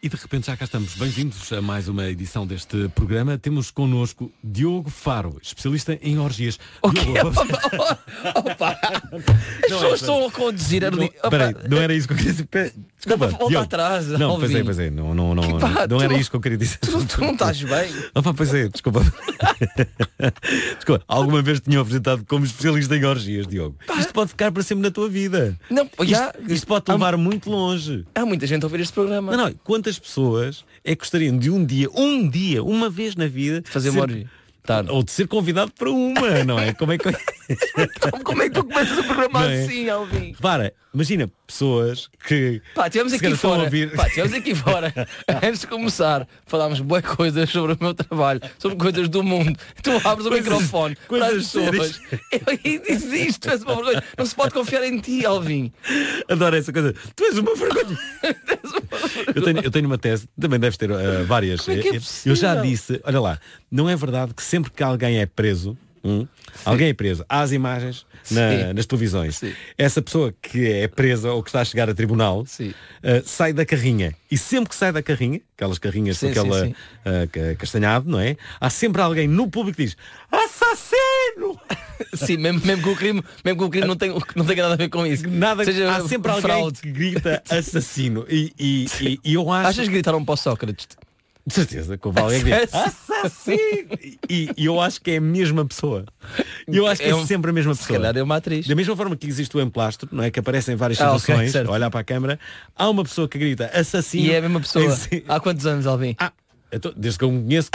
E de repente já cá estamos. Bem-vindos a mais uma edição deste programa. Temos connosco Diogo Faro, especialista em orgias. Diogo, Opa! As pessoas estão a conduzir. Peraí, não era isso que eu queria dizer. Desculpa, volta atrás. Não, pois é. Não era isto que eu queria dizer. Tu não estás bem. Opa, pois é, desculpa. Desculpa, alguma vez tinha apresentado como especialista em orgias, Diogo? Isto pode ficar para sempre na tua vida. Não, isto pode te levar muito longe. Há muita gente a ouvir este programa. Não, quantas pessoas é que gostariam de um dia, uma vez na vida, fazer uma orgia? Ou de ser convidado para uma, não é? Como é que como é que tu começas o programa assim, Alvin? Para, imagina pessoas que estivemos aqui fora. Estivemos aqui fora. Antes de começar, falámos boas coisas sobre o meu trabalho, sobre coisas do mundo. Tu abres o microfone para as pessoas. E dizes isto, és uma vergonha. Não se pode confiar em ti, Alvin. Adoro essa coisa. Tu és uma vergonha. Eu tenho uma tese, também deves ter várias. Como é que é eu já disse, olha lá, não é verdade que sempre que alguém é preso, alguém é preso, há as imagens nas televisões. Sim. Essa pessoa que é presa ou que está a chegar a tribunal sai da carrinha. E sempre que sai da carrinha, aquelas carrinhas com aquela castanhado, não é? Há sempre alguém no público que diz assassino! Sim, mesmo que o crime não tenha nada a ver com isso. Há sempre alguém que grita assassino. E eu acho... Achas que gritaram para o Sócrates? De certeza, que houve alguém que diz assassino! E eu acho que é a mesma pessoa. Eu acho que é sempre a mesma pessoa. Se calhar é uma atriz. Da mesma forma que existe o emplastro, não é? Que aparecem várias situações, olhar para a câmara, há uma pessoa que grita assassino. E é a mesma pessoa. Há quantos anos, Alvin? Desde que eu me conheço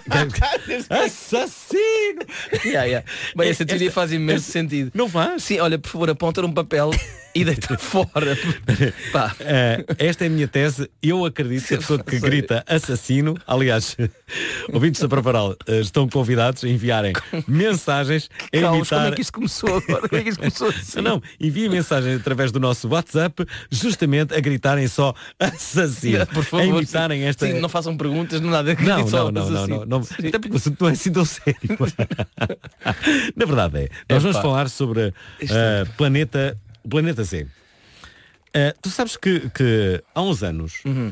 assassino! Bem, essa teoria faz imenso sentido. Não faz? Sim, olha, por favor, aponta um papel e deita fora. Esta é a minha tese. Eu acredito que a pessoa que grita assassino, aliás, ouvintes da Provaral estão convidados a enviarem mensagens a imitar... Como é que isto começou agora? Como é que isto começou assim? Não, enviem mensagens através do nosso WhatsApp, justamente a gritarem só assassino. Por favor, a imitarem esta... Sim, não façam perguntas, nada. Não. Até porque o assunto não é assim tão sério. Na verdade nós vamos falar sobre o planeta Z. Tu sabes que há uns anos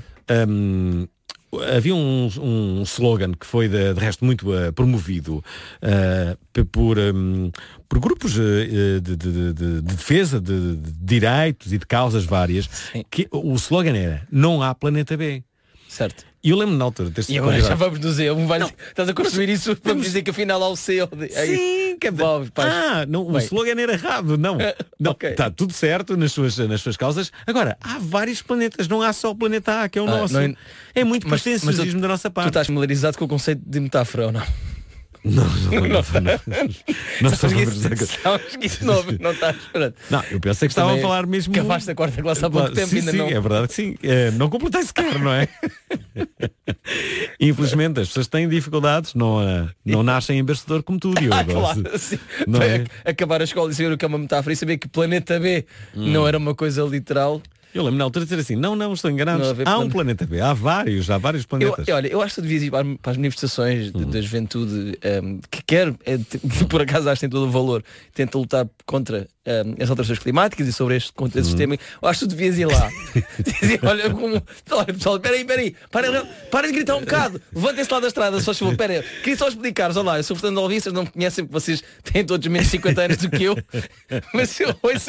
havia um slogan que foi de resto muito promovido por grupos de defesa de direitos e de causas várias. Que o slogan era: não há planeta B. Certo. E eu lembro na altura deste. E agora já vamos do Z. Estás a construir isso para me dizer que afinal há o C ou D. Sim, que o slogan era errado. Não, está tudo certo nas suas causas. Agora, há vários planetas, não há só o planeta A, que é o nosso. É muito pretenciosismo da nossa parte. Tu estás familiarizado com o conceito de metáfora ou não? Não estás esperando. Não, eu pensei que estava a falar mesmo. Acabaste a quarta classe há pouco tempo. Sim, ainda sim, não. é verdade que sim. Não completei sequer, não é? Infelizmente as pessoas têm dificuldades, não nascem em bercedor como tu, Diogo. Claro, sim. Não é? Acabar a escola e saber o que é uma metáfora e saber que planeta B não era uma coisa literal. Eu lembro na altura de dizer assim, não, estou enganado. Há um planeta B, há vários planetas. Eu acho que tu devias ir para as manifestações da juventude que quer, por acaso acho que tem todo o valor, tenta lutar contra as alterações climáticas e sobre este sistema. Eu acho que tu devias ir lá. Dizer, olha, pessoal, peraí, parem de gritar um bocado, levantem-se lá da estrada, só favor, peraí, queria só explicar-vos, olá, eu sou Fernando Alvim, vocês não me conhecem porque vocês têm todos menos 50 anos do que eu, mas eu ouço